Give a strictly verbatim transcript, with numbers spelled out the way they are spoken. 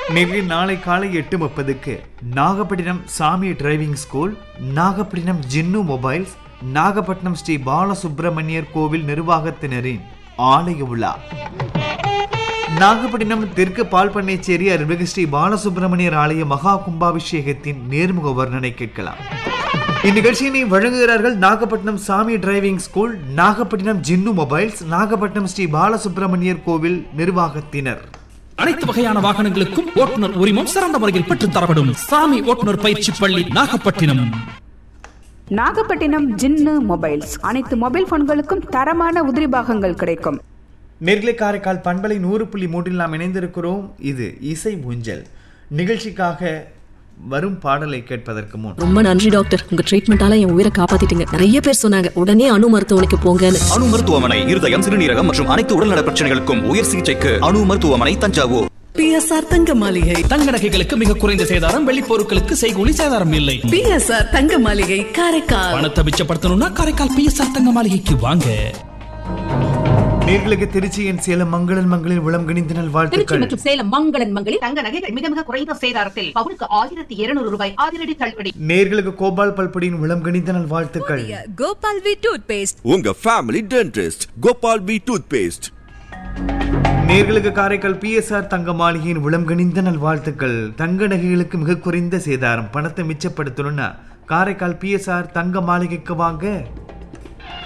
நேரில் நாளை காலை எட்டு முப்பதுக்கு நாகப்பட்டினம் சாமி டிரைவிங் ஸ்கூல், நாகப்பட்டினம் ஜின்னு மொபைல்ஸ், நாகப்பட்டினம் ஸ்ரீ பாலசுப்பிரமணியர் கோவில் நிர்வாகத்தினரின் ஆலய விழா. நாகப்பட்டினம் தெற்கு பால்பண்ணைச்சேரி அருள்மிகு ஸ்ரீ பாலசுப்பிரமணியர் ஆலய மகா கும்பாபிஷேகத்தின் நேர்முக வர்ணனை கேட்கலாம். இந்நிகழ்ச்சியினை வழங்குகிறார்கள் நாகப்பட்டினம் சாமி டிரைவிங் ஸ்கூல், நாகப்பட்டினம் ஜின்னு மொபைல்ஸ், நாகப்பட்டினம் ஸ்ரீ பாலசுப்பிரமணியர் கோவில் நிர்வாகத்தினர். அனைத்து வகையான வாகனங்களுக்கும் ஓட்டுநர் உரிமம் சிறந்த முறையில் பெற்றுத் தரப்படும் சாமி ஓட்டுநர் பயிற்சி பள்ளி நாகப்பட்டினம். நாகப்பட்டினம் ஜின்னு மொபைல்ஸ், அனைத்து மொபைல் போன்களுக்கும் தரமான உதிரி பாகங்கள் கிடைக்கும். நெர்லை காரைக்கால் பண்பலை நூறு புள்ளி மூன்றில் நாம் இணைந்திருக்கிறோம். இது இசை ஊஞ்சல் நிகழ்ச்சிக்காக வரும் பாடலை கேட்பதற்கு முன் ரொம்ப நன்றி டாக்டர், உங்க ட்ரீட்மெண்டால என் உயிரை காப்பாத்திட்டீங்க. நிறைய பேர் சொன்னாங்க உடனே அணு மருத்துவமனைக்கு போங்கன்னு. அணு மருத்துவமனை இருதயம், சிறுநீரகம் மற்றும் அனைத்து உடல்நல பிரச்சனைகளுக்கும் உயர் சிகிச்சைக்கு அணு மருத்துவமனை தஞ்சாவூர். பிஎஸ்ஆர் தங்க மாளிகை தங்க நகைகளுக்கு மிக குறைந்த சேதாரம், வெள்ளி பொருட்களுக்கு செய்கூலி சேதாரம் இல்லை. பிஎஸ்ஆர் தங்க மாளிகை காரைக்கால். பணத்தை மிச்சப்படுத்தணும்னா காரைக்கால் பிஎஸ்ஆர் தங்க மாளிகைக்கு வாங்க. நேர்களுக்கு திருச்சியின் சேலம் மங்களன் மங்களில் விளம் கணிந்தனல் வாழ்த்துக்கள். மற்றும் சேலம் மங்களன் மங்களில் தங்க நகைகள் மிக மிக குறைந்த சேதாரத்தில் பவுனுக்கு ஆயிரத்தி இருநூறு ரூபாய் அதிரடி தள்ளுபடி. நேர்களுக்கு கோபால் பல்படியின் விளம் கணிந்தனல் வாழ்த்துக்கள். கோபால் வி டூத் பேஸ்ட், உங்க family dentist Gopal we tooth paste. நேர்களுக்கு காரைக்கால் பிஎஸ்ஆர் தங்க மாளிகையின் விளம் கணிந்தனல் வாழ்த்துக்கள். தங்க நகைகளுக்கு மிக குறைந்த சேதாரம், பணத்தை மிச்சப்படுத்தணும்னா காரைக்கால் பிஎஸ்ஆர் தங்க மாளிகைக்கு வாங்க.